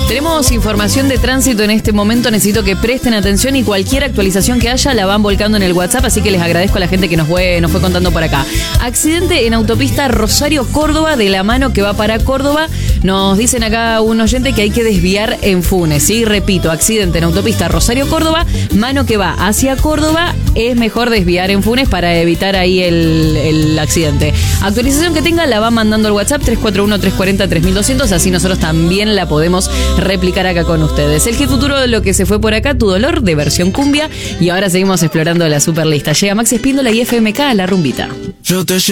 Tenemos información de tránsito en este momento, necesito que presten atención y cualquier actualización que haya la van volcando en el WhatsApp, así que les agradezco a la gente que nos fue contando por acá. Accidente en autopista Rosario-Córdoba, de la mano que va para Córdoba. Nos dicen acá un oyente que hay que desviar en Funes, ¿sí? Repito, accidente en autopista Rosario-Córdoba, mano que va hacia Córdoba, es mejor desviar en Funes para evitar ahí el accidente. Actualización que tenga la va mandando al WhatsApp 341-340-3200, así nosotros también la podemos replicar acá con ustedes. El Hit Futuro de lo que se fue por acá, Tu Dolor, de versión cumbia, y ahora seguimos explorando la super lista. Llega Maxi Espíndola y FMK a la rumbita.